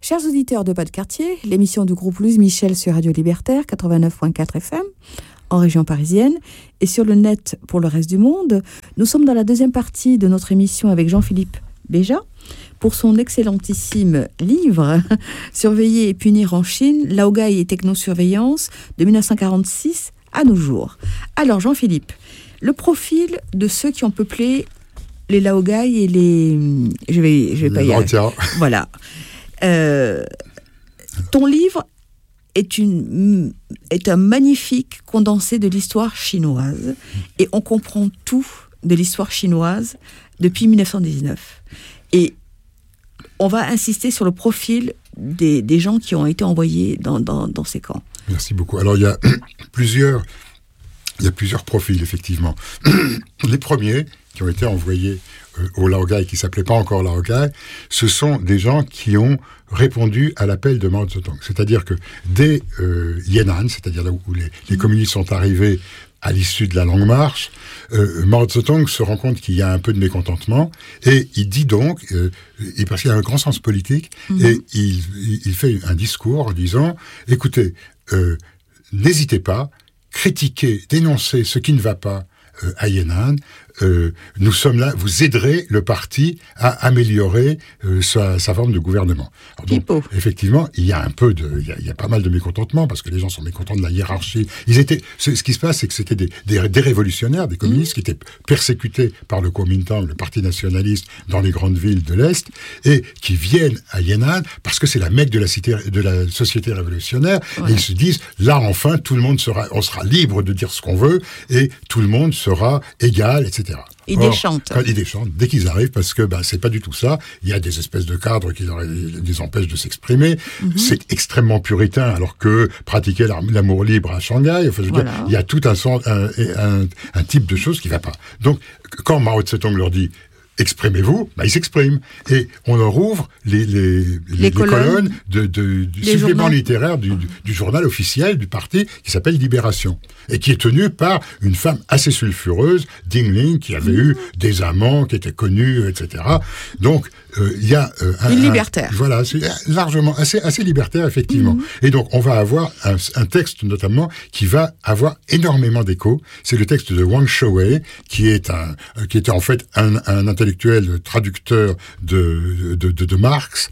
Chers auditeurs de Pas de Quartier, l'émission du groupe Louise Michel sur Radio Libertaire 89.4 FM en région parisienne et sur le net pour le reste du monde. Nous sommes dans la deuxième partie de notre émission avec Jean-Philippe Béja pour son excellentissime livre « Surveiller et punir en Chine, laogai et technosurveillance de 1946 à nos jours ». Alors Jean-Philippe, le profil de ceux qui ont peuplé les laogai et les... Je vais pas y arriver. Voilà. Ton livre est un magnifique condensé de l'histoire chinoise et on comprend tout de l'histoire chinoise depuis 1919. Et on va insister sur le profil des gens qui ont été envoyés dans ces camps. Merci beaucoup. Alors, il y a plusieurs profils, effectivement. Les premiers qui ont été envoyés au laogai, qui ne s'appelait pas encore laogai, ce sont des gens qui ont répondu à l'appel de Mao Zedong. C'est-à-dire que dès Yan'an, c'est-à-dire là où les communistes sont arrivés à l'issue de la Longue Marche, Mao Zedong se rend compte qu'il y a un peu de mécontentement et il dit donc, parce qu'il a un grand sens politique, et il fait un discours en disant « Écoutez, n'hésitez pas, critiquez, dénoncez ce qui ne va pas à Yan'an, nous sommes là, vous aiderez le parti à améliorer sa forme de gouvernement. » Donc, effectivement, il y a pas mal de mécontentement parce que les gens sont mécontents de la hiérarchie. Ce qui se passe, c'est que c'était des révolutionnaires, des communistes qui étaient persécutés par le Kuomintang, le parti nationaliste, dans les grandes villes de l'Est, et qui viennent à Yan'an parce que c'est la mecque de la société révolutionnaire. Ouais. Et ils se disent, là enfin, on sera libre de dire ce qu'on veut et tout le monde sera égal, etc. Ils déchantent. Ils déchantent dès qu'ils arrivent parce que c'est pas du tout ça. Il y a des espèces de cadres qui les empêchent de s'exprimer. C'est extrêmement puritain alors que pratiquer l'amour libre à Shanghai, enfin, je veux dire, il y a tout un type de choses qui va pas. Donc, quand Mao Tse-tung leur dit exprimez-vous, ils s'expriment. Et on leur ouvre les colonnes du supplément littéraire du journal officiel du parti qui s'appelle Libération. Et qui est tenu par une femme assez sulfureuse, Ding Ling, qui avait eu des amants, qui étaient connus, etc. Donc, il y a une libertaire. Voilà, c'est largement, assez libertaire, effectivement. Et donc, on va avoir un texte, notamment, qui va avoir énormément d'écho. C'est le texte de Wang Shouwei, qui était en fait un intellectuel traducteur de Marx,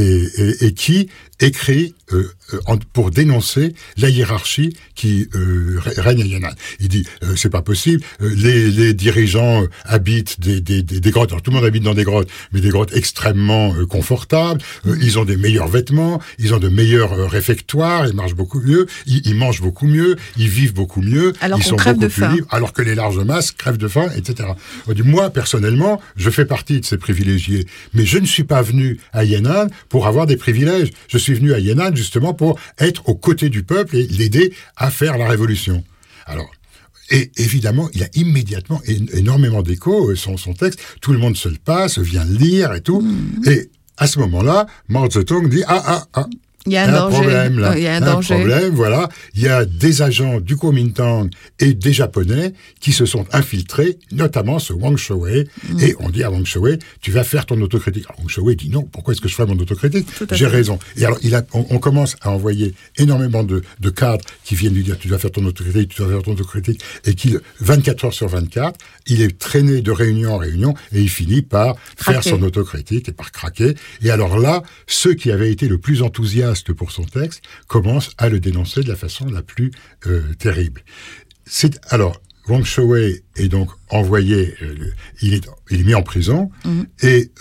et qui écrit pour dénoncer la hiérarchie qui règne à Yan'an. Il dit c'est pas possible, les dirigeants habitent des grottes. Alors tout le monde habite dans des grottes, mais des grottes extrêmement confortables. Ils ont des meilleurs vêtements, ils ont de meilleurs réfectoires, ils marchent beaucoup mieux, ils mangent beaucoup mieux, ils vivent beaucoup mieux, ils sont beaucoup plus libres, alors que les larges masses crèvent de faim, etc. On dit, moi personnellement, je fais partie de ces privilégiés, mais je ne suis pas venu à Yan'an pour avoir des privilèges. Je suis venu à Yan'an justement pour être aux côtés du peuple et l'aider à faire la révolution. Alors, et évidemment, il a immédiatement énormément d'écho, son texte, tout le monde se le passe, vient le lire et tout, et à ce moment-là, Mao Zedong dit il y a un danger. Problème, là. Il y a un danger. Problème, voilà. Il y a des agents du Kuomintang et des Japonais qui se sont infiltrés, notamment ce Wang Shouwei. Et on dit à Wang Shouwei, tu vas faire ton autocritique. Alors Wang Shouwei dit non, pourquoi est-ce que je ferais mon autocritique ? J'ai raison. Et alors, on commence à envoyer énormément de cadres qui viennent lui dire, tu dois faire ton autocritique, tu dois faire ton autocritique. Et 24 heures sur 24, il est traîné de réunion en réunion et il finit par faire son autocritique et par craquer. Et alors là, ceux qui avaient été le plus enthousiastes pour son texte, commence à le dénoncer de la façon la plus terrible. Alors, Wang Shouwei est donc envoyé, il est mis en prison, et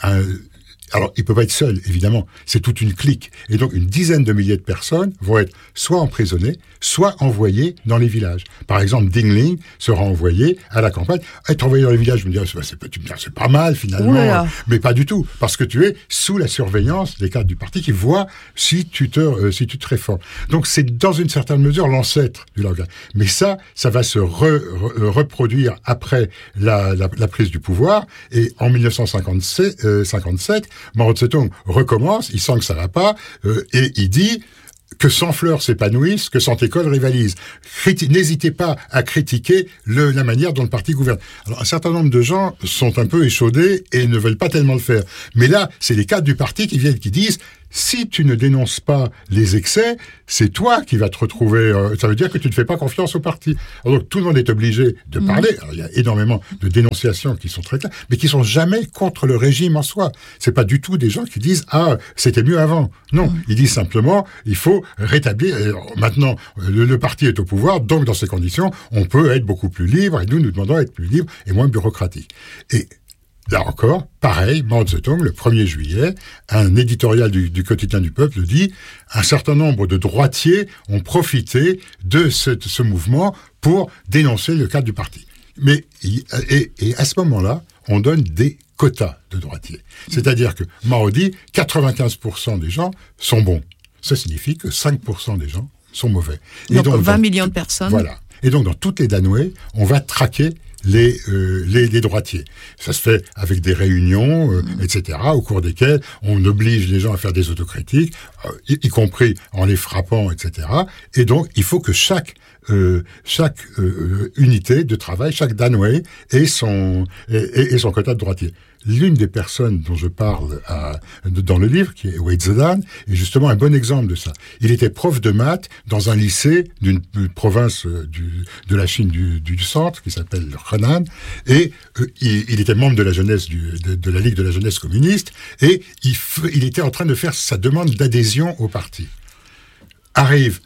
alors, il ne peut pas être seul, évidemment. C'est toute une clique. Et donc, une dizaine de milliers de personnes vont être soit emprisonnées, soit envoyées dans les villages. Par exemple, Ding Ling sera envoyé à la campagne. Être envoyé dans les villages, je me dis, c'est pas mal, finalement. Mais pas du tout. Parce que tu es sous la surveillance des cadres du parti qui voient si tu te réformes. Donc, c'est dans une certaine mesure l'ancêtre du laogai. Mais ça va se reproduire après la prise du pouvoir. Et en 1957, Mao Tse-tung recommence, il sent que ça va pas, et il dit que 100 fleurs s'épanouissent, que 100 écoles rivalisent. N'hésitez pas à critiquer la manière dont le parti gouverne. Alors, un certain nombre de gens sont un peu échaudés et ne veulent pas tellement le faire. Mais là, c'est les cadres du parti qui viennent, qui disent si tu ne dénonces pas les excès, c'est toi qui vas te retrouver... ça veut dire que tu ne fais pas confiance au parti. Alors, donc, tout le monde est obligé de parler. Alors, il y a énormément de dénonciations qui sont très claires, mais qui sont jamais contre le régime en soi. C'est pas du tout des gens qui disent « Ah, c'était mieux avant ». Non, ils disent simplement « Il faut rétablir... Maintenant, le parti est au pouvoir, donc dans ces conditions, on peut être beaucoup plus libre, et nous demandons à être plus libre et moins bureaucratique. » Et là encore, pareil, Mao Zedong, le 1er juillet, un éditorial du quotidien du peuple dit « Un certain nombre de droitiers ont profité de ce mouvement pour dénoncer le cadre du parti. » Mais, et à ce moment-là, on donne des quotas de droitiers. C'est-à-dire que Mao dit 95% des gens sont bons. Ça signifie que 5% des gens sont mauvais. Et donc 20 millions de personnes. Voilà. Et donc, dans toutes les Danoué, on va traquer les droitiers. Ça se fait avec des réunions, etc., au cours desquelles on oblige les gens à faire des autocritiques, y compris en les frappant, etc. Et donc, il faut que chaque unité de travail, chaque Danoué ait son quota de droitier. L'une des personnes dont je parle dans le livre, qui est Wei Zedong, est justement un bon exemple de ça. Il était prof de maths dans un lycée d'une province de la Chine du centre, qui s'appelle le Henan, et il était membre de la jeunesse de la Ligue de la jeunesse communiste, et il était en train de faire sa demande d'adhésion au parti. Arrive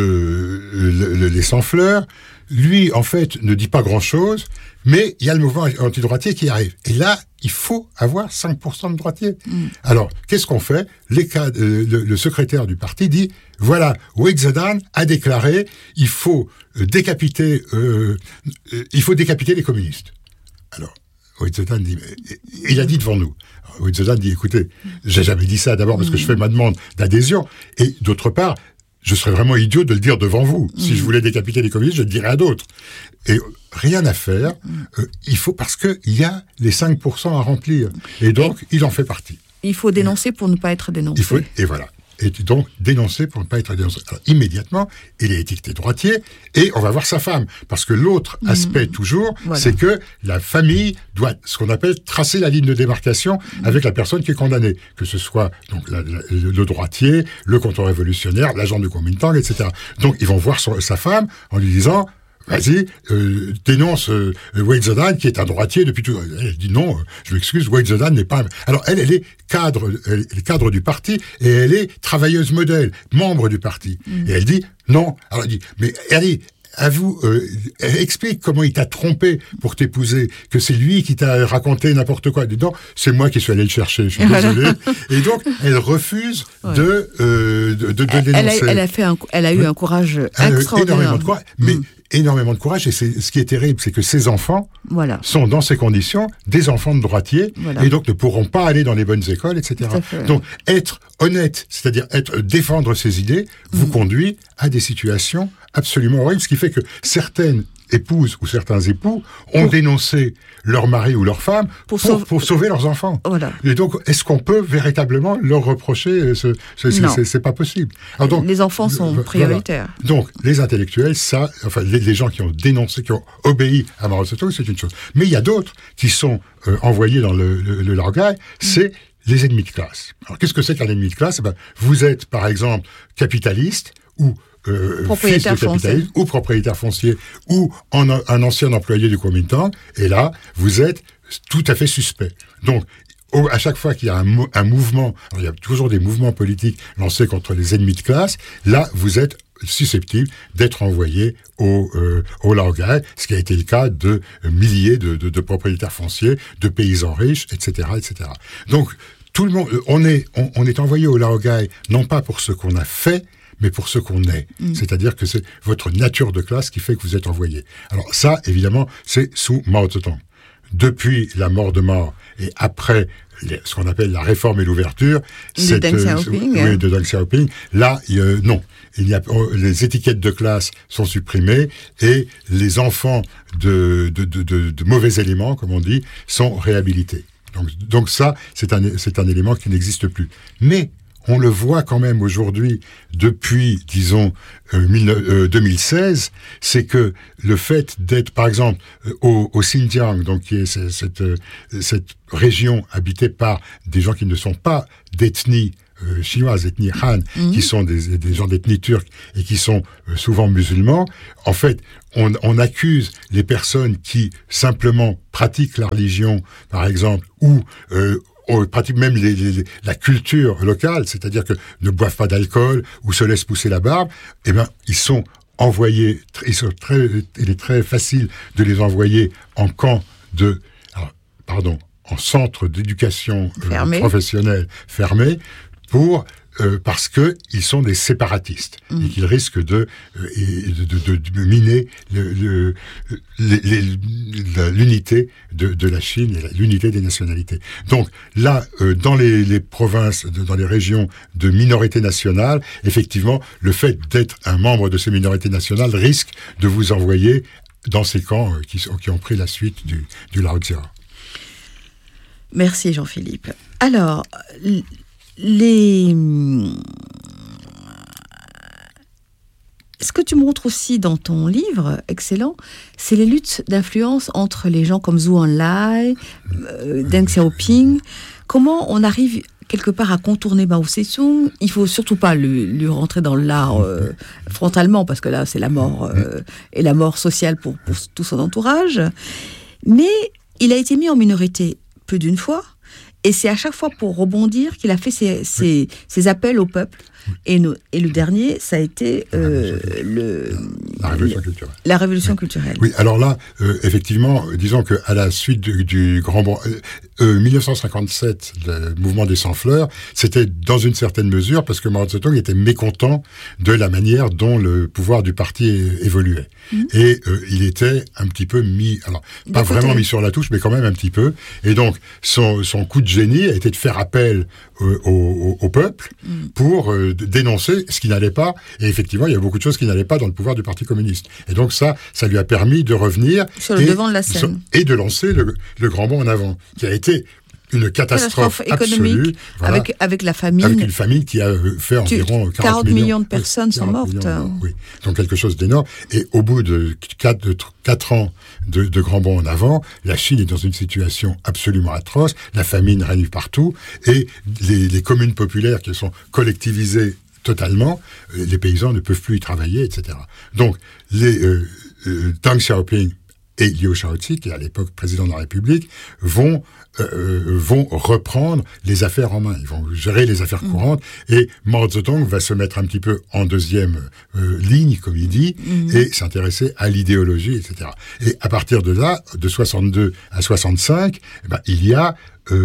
les sans-fleurs, lui, en fait, ne dit pas grand-chose, mais il y a le mouvement anti-droitier qui arrive. Et là, il faut avoir 5% de droitiers. Alors, qu'est-ce qu'on fait ? Le secrétaire du parti dit, voilà, Wei Zedong a déclaré, il faut décapiter les communistes. Alors, Wei Zedong dit, il a dit devant nous. Wei Zedong dit, écoutez, j'ai jamais dit ça, d'abord parce que je fais ma demande d'adhésion, et d'autre part, je serais vraiment idiot de le dire devant vous. Si je voulais décapiter les communistes, je le dirais à d'autres. Et rien à faire. Il faut, parce qu'il y a les 5% à remplir. Et donc, il en fait partie. Il faut dénoncer pour ne pas être dénoncé. Et voilà. Et donc, dénoncer pour ne pas être dénoncé. Alors, immédiatement, il est étiqueté droitier, et on va voir sa femme. Parce que l'autre aspect, toujours, c'est que la famille doit, ce qu'on appelle, tracer la ligne de démarcation avec la personne qui est condamnée. Que ce soit donc le droitier, le contre-révolutionnaire, l'agent du Kuomintang, etc. Donc, ils vont voir sa femme en lui disant... Vas-y, dénonce Wei Zedong qui est un droitier depuis tout. Elle dit non, je m'excuse, Wei Zedong n'est pas. Alors elle est cadre du parti et elle est travailleuse modèle, membre du parti. Et elle dit non. Alors elle dit mais allez. Elle explique comment il t'a trompé pour t'épouser, que c'est lui qui t'a raconté n'importe quoi. Dedans, c'est moi qui suis allé le chercher, je suis désolé. Et donc, elle refuse de dénoncer. Elle a eu un courage extraordinaire. Énormément de courage, mais énormément de courage. Et ce qui est terrible, c'est que ces enfants sont dans ces conditions des enfants de droitiers et donc ne pourront pas aller dans les bonnes écoles, etc. Donc, être honnête, c'est-à-dire défendre ses idées, vous conduit à des situations absolument horrible, ce qui fait que certaines épouses ou certains époux ont dénoncé leur mari ou leur femme pour sauver leurs enfants. Voilà. Et donc, est-ce qu'on peut véritablement leur reprocher c'est pas possible. Alors donc, les enfants sont prioritaires. Voilà. Donc, les intellectuels, les gens qui ont dénoncé, qui ont obéi à Mao Zedong, c'est une chose. Mais il y a d'autres qui sont envoyés dans le largail, c'est les ennemis de classe. Alors, qu'est-ce que c'est qu'un ennemi de classe ? Vous êtes, par exemple, capitaliste ou propriétaire foncier ou propriétaire foncier ou un ancien employé du Kuomintang, et là, vous êtes tout à fait suspect. Donc, à chaque fois qu'il y a un mouvement, alors il y a toujours des mouvements politiques lancés contre les ennemis de classe, là, vous êtes susceptible d'être envoyé au largail, ce qui a été le cas de milliers de propriétaires fonciers, de paysans riches, etc., etc. Donc, tout le monde, on est envoyé au largail, non pas pour ce qu'on a fait, mais pour ce qu'on est. C'est-à-dire que c'est votre nature de classe qui fait que vous êtes envoyé. Alors ça, évidemment, c'est sous Mao Zedong. Depuis la mort de Mao et après ce qu'on appelle la réforme et l'ouverture, de Deng Xiaoping, de Deng Xiaoping, là, non. Les étiquettes de classe sont supprimées et les enfants de mauvais éléments, comme on dit, sont réhabilités. Donc ça, c'est un élément qui n'existe plus. Mais on le voit quand même aujourd'hui, depuis, disons, 2016, c'est que le fait d'être, par exemple, au Xinjiang, donc qui est cette région habitée par des gens qui ne sont pas d'ethnie chinoises, ethnie Han, qui sont des gens d'ethnie turque et qui sont souvent musulmans, en fait, on accuse les personnes qui simplement pratiquent la religion, par exemple, ou pratiquent même la culture locale, c'est-à-dire que ne boivent pas d'alcool ou se laissent pousser la barbe, eh ben, il est très facile de les envoyer en en centre d'éducation professionnelle fermé parce que ils sont des séparatistes et qu'ils risquent de miner l'unité de la Chine et l'unité des nationalités. Donc là, dans les provinces, dans les régions de minorités nationales, effectivement, le fait d'être un membre de ces minorités nationales risque de vous envoyer dans ces camps qui ont pris la suite du Laozi. Merci Jean-Philippe. Alors, ce que tu montres aussi dans ton livre, excellent, c'est les luttes d'influence entre les gens comme Zhou Enlai, Deng Xiaoping. Comment on arrive quelque part à contourner Mao Tse-tung? Il faut surtout pas lui rentrer dans l'art frontalement, parce que là, c'est la mort et la mort sociale pour tout son entourage. Mais il a été mis en minorité plus d'une fois. Et c'est à chaque fois pour rebondir qu'il a fait ses appels au peuple. Et le dernier, ça a été la révolution culturelle. Oui, alors là, effectivement, disons qu'à la suite du Grand 1957, le mouvement des 100 fleurs, c'était dans une certaine mesure parce que Mao Tse-tung était mécontent de la manière dont le pouvoir du parti évoluait. Et il était un petit peu pas vraiment mis sur la touche, mais quand même un petit peu. Et donc, son coup de génie a été de faire appel au peuple pour dénoncer ce qui n'allait pas. Et effectivement, il y a beaucoup de choses qui n'allaient pas dans le pouvoir du Parti communiste. Et donc ça lui a permis de revenir sur le devant de la scène et de lancer le grand bond en avant, qui a été une catastrophe économique, voilà, avec la famine. Avec une famine qui a fait environ 40 millions de personnes sont mortes. Oui, donc quelque chose d'énorme. Et au bout de 4 ans de grand bond en avant, la Chine est dans une situation absolument atroce. La famine règne partout. Et les communes populaires qui sont collectivisées totalement, les paysans ne peuvent plus y travailler, etc. Donc, Deng Xiaoping et Liu Shaoqi, qui est à l'époque président de la République, vont reprendre les affaires en main. Ils vont gérer les affaires courantes et Mao Zedong va se mettre un petit peu en deuxième ligne, comme il dit, et s'intéresser à l'idéologie, etc. Et à partir de là, de 62 à 65, il y a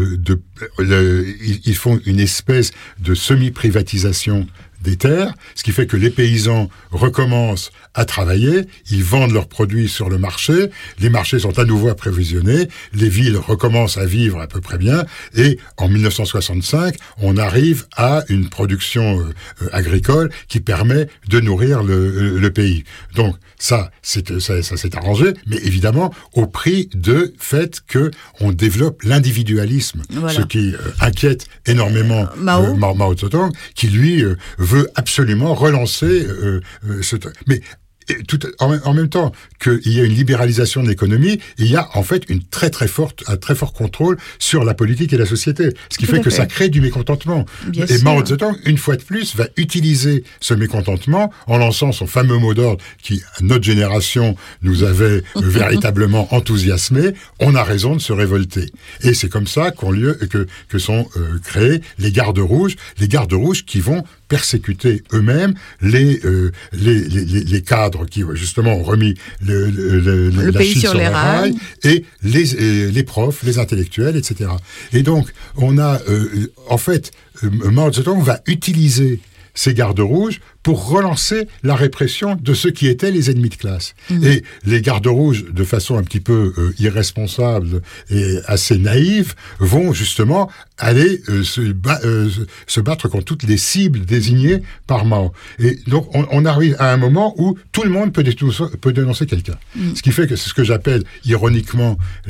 ils font une espèce de semi-privatisation des terres, ce qui fait que les paysans recommencent à travailler, ils vendent leurs produits sur le marché, les marchés sont à nouveau approvisionnés, les villes recommencent à vivre à peu près bien, et en 1965, on arrive à une production agricole qui permet de nourrir le pays. Donc ça s'est arrangé, mais évidemment au prix de fait que on développe l'individualisme, voilà. Ce qui inquiète énormément Mao Zedong, qui lui veut absolument relancer mais en même temps qu'il y a une libéralisation de l'économie, il y a en fait un très fort contrôle sur la politique et la société, ce qui fait que ça crée du mécontentement. Bien et sûr. Mao Zedong, une fois de plus, va utiliser ce mécontentement en lançant son fameux mot d'ordre qui, à notre génération, nous avait véritablement enthousiasmés. On a raison de se révolter. Et c'est comme ça que sont créés les gardes rouges qui vont persécuter eux-mêmes les cadres qui justement ont remis la pays Chine sur les rails et les profs, les intellectuels, etc. Et donc on a en fait Mao Zedong va utiliser ces gardes rouges pour relancer la répression de ceux qui étaient les ennemis de classe. Et les gardes rouges, de façon un petit peu irresponsable et assez naïve, vont justement aller se battre contre toutes les cibles désignées par Mao. Et donc on arrive à un moment où tout le monde peut dénoncer quelqu'un. Ce qui fait que c'est ce que j'appelle ironiquement la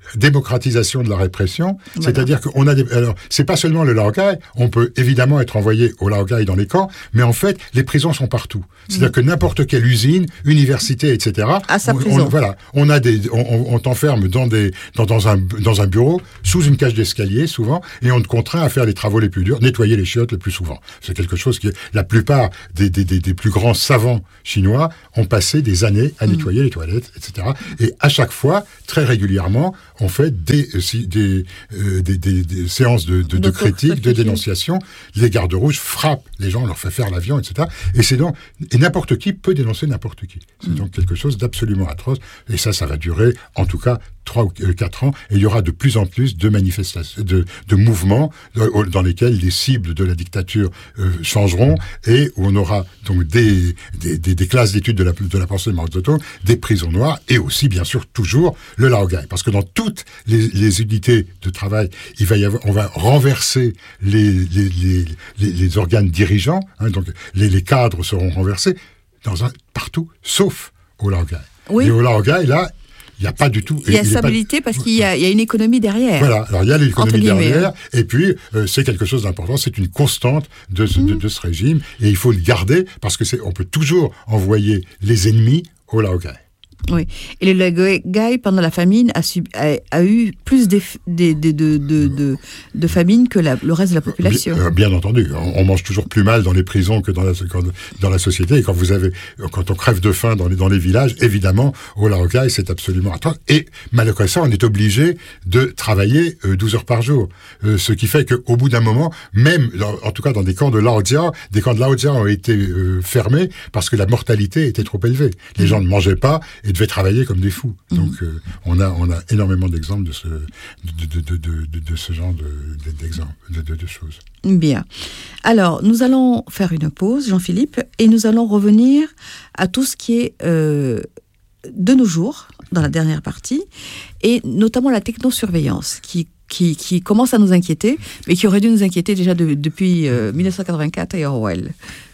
démocratisation de la répression, voilà. C'est-à-dire qu'on a alors, c'est pas seulement le laogai, on peut évidemment être envoyé au laogai dans les camps, mais en fait, les prisons sont partout. C'est-à-dire que n'importe quelle usine, université, etc. À sa prison. Voilà, on t'enferme dans un bureau, sous une cage d'escalier, souvent, et on te contraint à faire les travaux les plus durs, nettoyer les chiottes le plus souvent. C'est quelque chose qui, la plupart des plus grands savants chinois ont passé des années à nettoyer les toilettes, etc. Et à chaque fois, très régulièrement, on fait des séances de critique, de dénonciation. Les gardes rouges frappent les gens, on leur fait faire l'avion, etc. Et n'importe qui peut dénoncer n'importe qui. C'est donc quelque chose d'absolument atroce. Et ça va durer, en tout cas, 3 ou 4 ans. Et il y aura de plus en plus de manifestations, de mouvements dans lesquels les cibles de la dictature changeront et où on aura donc des classes d'études de la pensée de Mao Zedong, des prisons noires et aussi, bien sûr, toujours le laogai. Parce que dans toutes les unités de travail, on va renverser les organes dirigeants, hein, donc les cadres seront renversés partout, sauf au laogai. Oui. Et au laogai, là, il n'y a pas du tout... Il y a stabilité parce qu'il y a une économie derrière. Voilà, alors il y a l'économie derrière, et puis c'est quelque chose d'important, c'est une constante de ce régime, et il faut le garder, parce que on peut toujours envoyer les ennemis au laogai. Oui, et le laogai, pendant la famine, a eu plus de famine que le reste de la population. Bien entendu, on mange toujours plus mal dans les prisons que dans la société, et quand on crève de faim dans les villages, évidemment, au laogai, c'est absolument atroce. Et malgré ça, on est obligé de travailler 12 heures par jour. Ce qui fait qu'au bout d'un moment, même, en tout cas dans des camps de laojia ont été fermés parce que la mortalité était trop élevée. Les gens ne mangeaient pas et devaient travailler comme des fous. Donc, on a énormément d'exemples de ce genre d'exemples, de choses. Bien. Alors, nous allons faire une pause, Jean-Philippe, et nous allons revenir à tout ce qui est de nos jours, dans la dernière partie, et notamment la technosurveillance, qui commence à nous inquiéter, mais qui aurait dû nous inquiéter déjà depuis 1984 et Orwell.